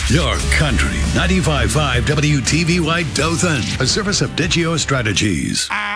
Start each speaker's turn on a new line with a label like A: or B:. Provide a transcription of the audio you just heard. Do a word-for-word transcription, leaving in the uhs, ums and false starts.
A: Your country ninety-five point five W T V Y Dothan, a service of Digio Strategies.